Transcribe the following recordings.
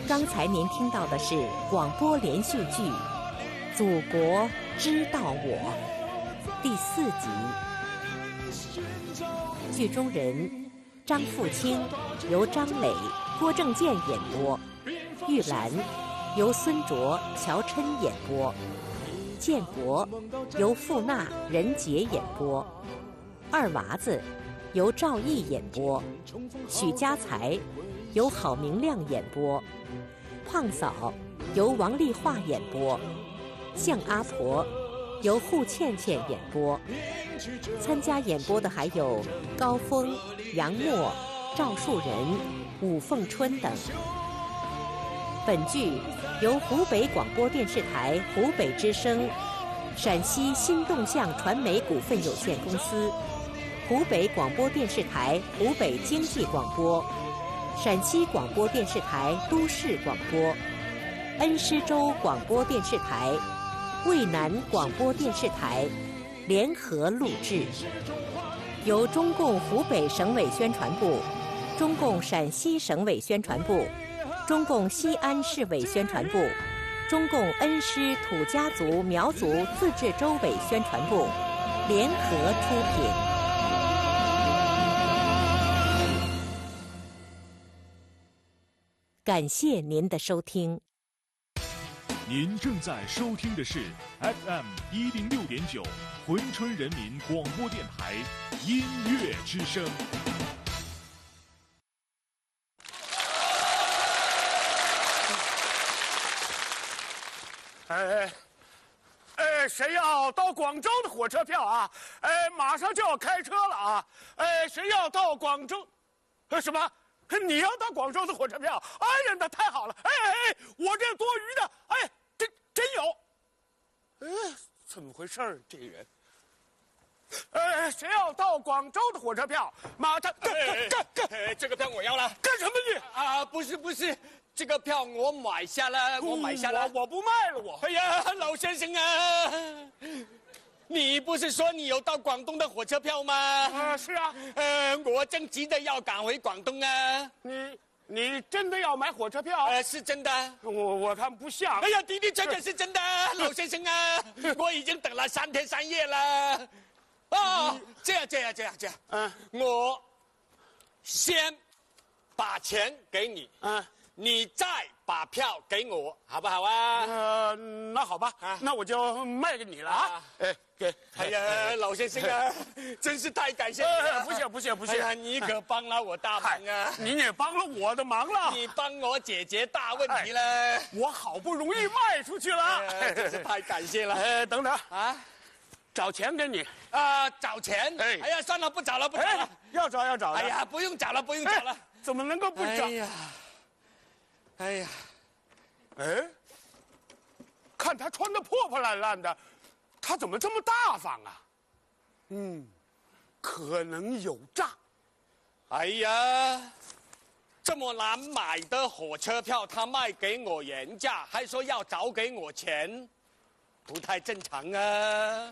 刚才您听到的是广播连续剧《祖国知道我》第4集。剧中人张富清由张磊、郭正健演播，玉兰由孙卓、乔琛演播，建国由付娜、任杰演播，二娃子由赵毅演播，许家才由郝明亮演播，胖嫂由王丽华演播，向阿婆由户倩倩演播。参加演播的还有高峰、杨默、赵树人、武凤春等。本剧由湖北广播电视台湖北之声、陕西新动向传媒股份有限公司、湖北广播电视台湖北经济广播、陕西广播电视台都市广播、恩施州广播电视台、渭南广播电视台联合录制，由中共湖北省委宣传部、中共陕西省委宣传部、中共西安市委宣传部、中共恩施土家族苗族自治州委宣传部联合出品。感谢您的收听。 您正在收听的是 FM 106.9珲春人民广播电台音乐之声。 谁要到广州的火车票啊？马上就要开车了啊！谁要到广州？什么？你要到广州的火车票？哎呀，那太好了！我这多余的，真有。怎么回事这人？谁要到广州的火车票？马上这个票我要了。 干什么你？ 啊，不是，这个票我买下了，我不卖了我。 哎呀，老先生啊，你不是说你有到广东的火车票吗？ 是啊。 我正急着要赶回广东啊。 你真的要买火车票？ 是真的。 我看不像。 哎呀，的确是真的，老先生啊，我已经等了3天3夜了。这样，我先把钱给你，你再把票给我，好不好啊？ 那好吧，那我就卖给你了啊！ 哎呀，老先生啊，真是太感谢你了！ 不谢。 哎呀，你可帮了我大忙啊！ 你也帮了我的忙了， 你帮我解决大问题了。 我好不容易卖出去了， 真是太感谢了。 等等啊，找钱给你啊！找钱？哎呀，算了，不找了。 要找。 哎呀，不用找了。 怎么能够不找？ 哎呀， 看他穿得破破烂烂的，他怎么这么大方啊？可能有诈。 哎呀，这么难买的火车票，他卖给我原价，还说要找给我钱，不太正常啊！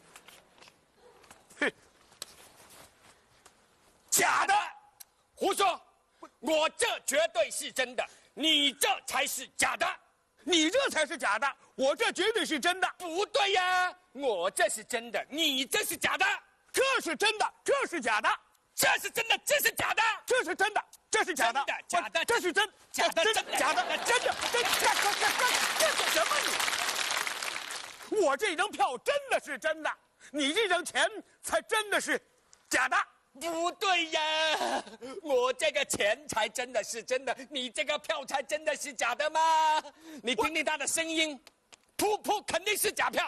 假的，胡说！我这绝对是真的，你这才是假的。 你这才是假的，我这绝对是真的。 不对呀，我这是真的，你这是假的。 这是真的，这是假的。 这是真的，这是假的。 这是真的，这是假的。 假的， 这是真， 假的， 假的，真的，干什么你？我这张票真的是真的，你这张钱才真的是假的。 不对呀，我这个钱才真的是真的，你这个票才真的是假的吗？你听听他的声音，噗，肯定是假票。